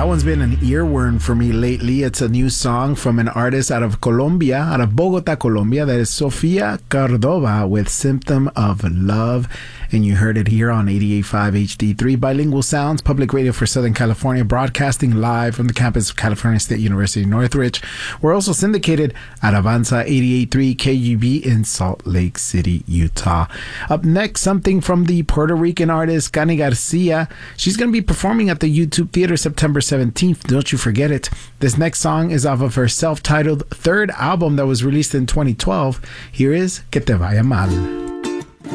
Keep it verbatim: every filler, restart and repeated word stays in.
That one's been an earworm for me lately. It's a new song from an artist out of Colombia, out of Bogota, Colombia. That is Sofia Cordova with Symptom of Love. And you heard it here on eighty-eight point five H D three, Bilingual Sounds, public radio for Southern California, broadcasting live from the campus of California State University, Northridge. We're also syndicated at Avanza eighty-eight point three K U B in Salt Lake City, Utah. Up next, something from the Puerto Rican artist Cani Garcia. She's going to be performing at the YouTube Theater September seventeenth. Don't you forget it. This next song is off of her self-titled third album that was released in twenty twelve. Here is Que Te Vaya Mal.